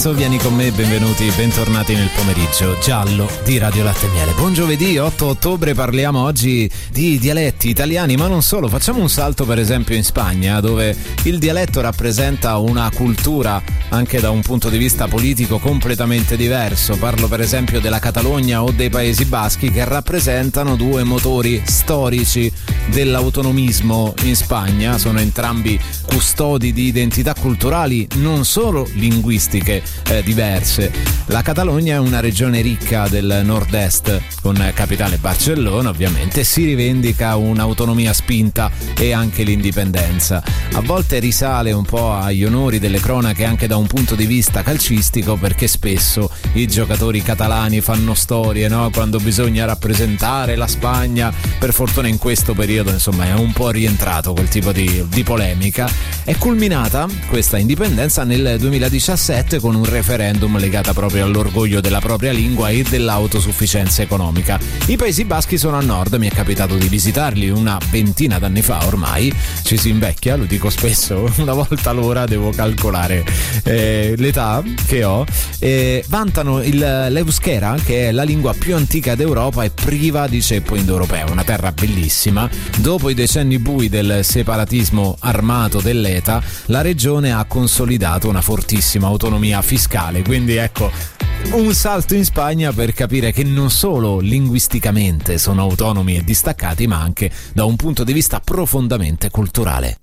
Vieni con me, benvenuti, bentornati nel pomeriggio giallo di Radio Latte e Miele. Buon giovedì, 8 ottobre, parliamo oggi di dialetti italiani, ma non solo. Facciamo un salto per esempio in Spagna, dove il dialetto rappresenta una cultura anche da un punto di vista politico completamente diverso. Parlo per esempio della Catalogna o dei Paesi Baschi, che rappresentano due motori storici dell'autonomismo in Spagna. Sono entrambi custodi di identità culturali, non solo linguistiche diverse. La Catalogna è una regione ricca del nord-est, con capitale Barcellona ovviamente, si rivendica un'autonomia spinta e anche l'indipendenza. A volte risale un po' agli onori delle cronache anche da un punto di vista calcistico, perché spesso i giocatori catalani fanno storie, no? Quando bisogna rappresentare la Spagna. Per fortuna in questo periodo insomma è un po' rientrato quel tipo di polemica. È culminata questa indipendenza nel 2017 con un referendum legato proprio all'orgoglio della propria lingua e dell'autosufficienza economica. I Paesi Baschi sono a nord, mi è capitato di visitarli una ventina d'anni fa ormai, ci si invecchia, lo dico spesso, una volta l'ora devo calcolare l'età che ho. Vantano l'euskera, che è la lingua più antica d'Europa e priva di ceppo indoeuropeo, una terra bellissima. Dopo i decenni bui del separatismo armato dell'ETA, la regione ha consolidato una fortissima autonomia fiscale, quindi ecco un salto in Spagna per capire che non solo linguisticamente sono autonomi e distaccati, ma anche da un punto di vista profondamente culturale.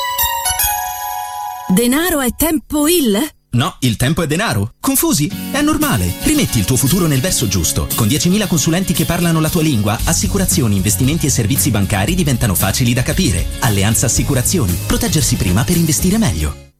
Denaro è tempo il? No, il tempo è denaro. Confusi? È normale. Rimetti il tuo futuro nel verso giusto. Con 10.000 consulenti che parlano la tua lingua, assicurazioni, investimenti e servizi bancari diventano facili da capire. Alleanza Assicurazioni. Proteggersi prima per investire meglio.